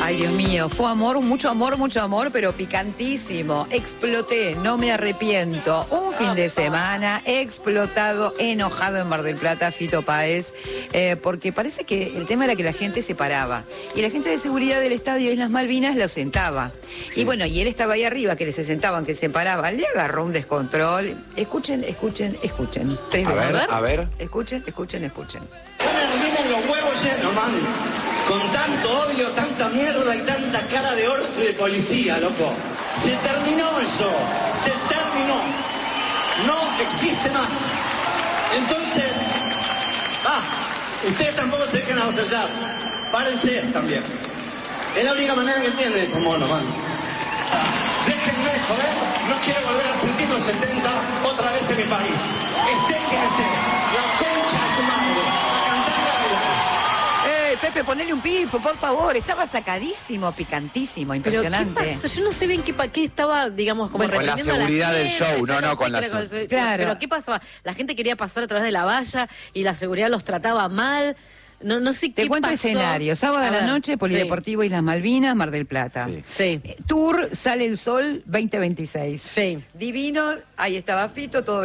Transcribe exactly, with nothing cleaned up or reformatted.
Ay, Dios mío, fue amor, mucho amor, mucho amor, pero picantísimo. Exploté, no me arrepiento. Un fin de semana explotado, enojado en Mar del Plata, Fito Páez, eh, porque parece que el tema era que la gente se paraba. Y la gente de seguridad del estadio Islas Malvinas lo sentaba. Sí. Y bueno, y él estaba ahí arriba, que se sentaban, que se paraban. Le agarró un descontrol. Escuchen, escuchen, escuchen. Tres a ver, a ver. Escuchen, escuchen, escuchen. Me tienen los huevos llenos, man. Con tanto odio, tanta mierda y tanta cara de orto de policía, loco. Se terminó eso. Se terminó. No existe más. Entonces, ah, ustedes tampoco se dejen avasallar. Párense también. Es la única manera que entienden estos monos, man. Déjenme joder. No quiero volver a sentir los setenta otra vez en mi país. Esté quien esté. La concha de su madre. Pepe, ponele un pipo, por favor. Estaba sacadísimo, picantísimo, impresionante. ¿Pero qué pasó? Yo no sé bien qué, qué estaba, digamos, como bueno, con la seguridad la del show, no, no, no con la seguridad. seguridad. Claro. Pero ¿qué pasaba? La gente quería pasar a través de la valla y la seguridad los trataba mal. No, no sé Te qué cuento pasó. escenario. Sábado a la noche, Polideportivo sí. Islas Malvinas, Mar del Plata. Sí. Sí. Tour Sale el Sol veinte veintiséis. Sí. Divino, ahí estaba Fito, todo